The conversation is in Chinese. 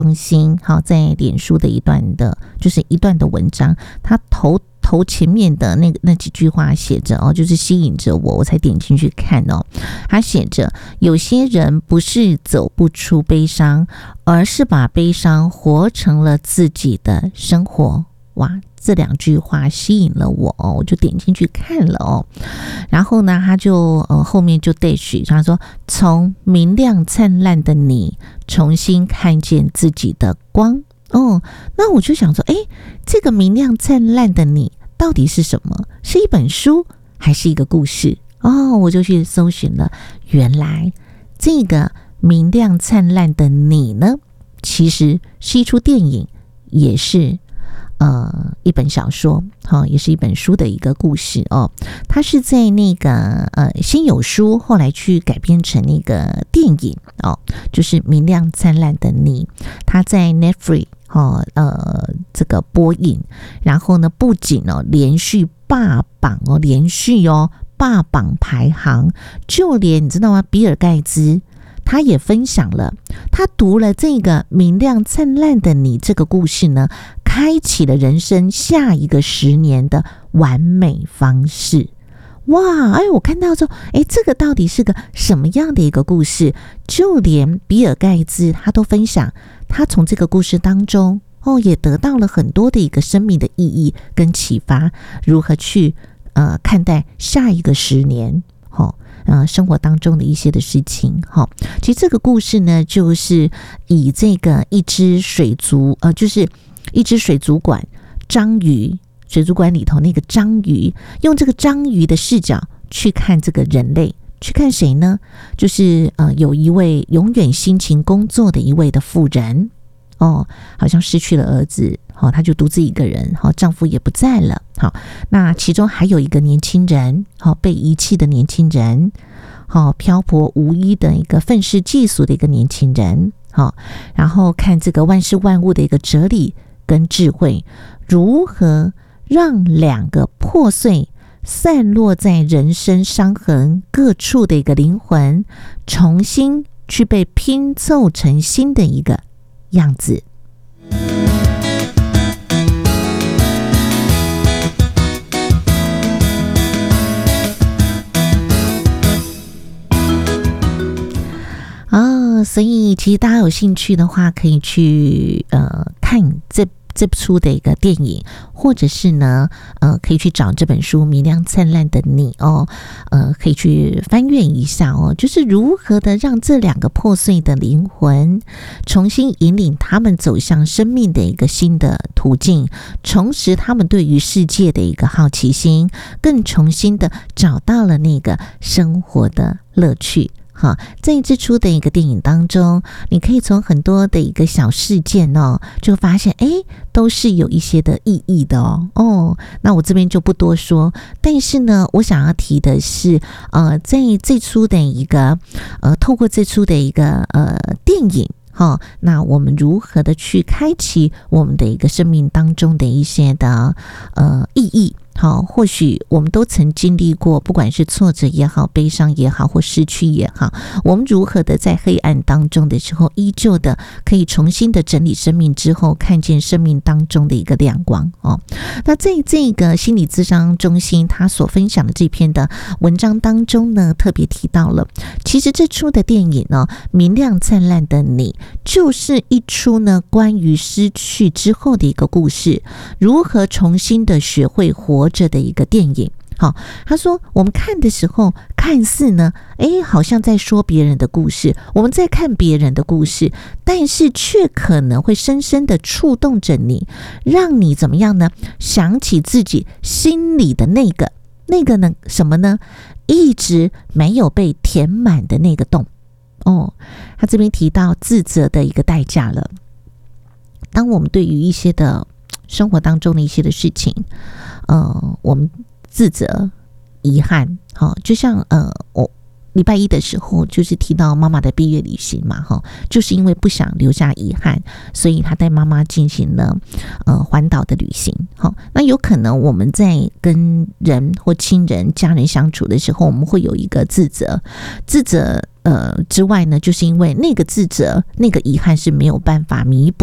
中心在脸书的一段的文章，他头前面的那几句话写着就是吸引着我才点进去看他写着有些人不是走不出悲伤，而是把悲伤活成了自己的生活。哇，这2句话吸引了我就点进去看了然后呢他就后面就 dash 他说从明亮灿烂的你重新看见自己的光那我就想说这个明亮灿烂的你到底是什么？是一本书还是一个故事？我就去搜寻了，原来这个明亮灿烂的你呢，其实是一出电影，也是一本小说也是一本书的一个故事它是在那个先有书，后来去改编成那个电影就是明亮灿烂的你，它在 Netflix这个播映，然后呢不仅连续霸榜霸榜排行，就连你知道吗，比尔盖茨他也分享了，他读了这个明亮灿烂的你这个故事呢，开启了人生下一个10年的完美方式。哇，我看到之后这个到底是个什么样的一个故事？就连比尔盖茨他都分享，他从这个故事当中也得到了很多的一个生命的意义跟启发，如何去看待下一个10年生活当中的一些的事情其实这个故事呢，就是以这个一只水族就是一只水族馆章鱼，水族馆里头那个章鱼，用这个章鱼的视角去看这个人类，去看谁呢？就是有一位永远辛勤工作的一位的妇人好像失去了儿子她就独自一个人丈夫也不在了那其中还有一个年轻人被遗弃的年轻人漂泊无依的一个愤世嫉俗的一个年轻人然后看这个万事万物的一个哲理跟智慧，如何让2个破碎散落在人生伤痕各处的一个灵魂重新去被拼凑成新的一个样子。所以其实大家有兴趣的话，可以去看这出的一个电影，或者是呢可以去找这本书《明亮灿烂的你》可以去翻阅一下就是如何的让这2个破碎的灵魂重新引领他们走向生命的一个新的途径，重拾他们对于世界的一个好奇心，更重新的找到了那个生活的乐趣。在这出的一个电影当中，你可以从很多的一个小事件就发现都是有一些的意义的那我这边就不多说，但是呢我想要提的是在这出的一个透过这出的一个电影那我们如何的去开启我们的一个生命当中的一些的意义或许我们都曾经历过，不管是挫折也好，悲伤也好，或失去也好，我们如何的在黑暗当中的时候，依旧的可以重新的整理生命之后，看见生命当中的一个亮光那在这个心理咨商中心他所分享的这篇的文章当中呢，特别提到了，其实这出的电影呢，明亮灿烂的你，就是一出呢关于失去之后的一个故事，如何重新的学会活着的一个电影。他说我们看的时候看似呢好像在说别人的故事，我们在看别人的故事，但是却可能会深深的触动着你，让你怎么样呢？想起自己心里的那个呢什么呢？一直没有被填满的那个洞他这边提到自责的一个代价了。当我们对于一些的生活当中的一些的事情我们自责遗憾就像礼拜一的时候就是提到妈妈的毕业旅行嘛，就是因为不想留下遗憾，所以他带妈妈进行了环岛的旅行。那有可能我们在跟人或亲人家人相处的时候，我们会有一个自责之外呢，就是因为那个自责那个遗憾是没有办法弥补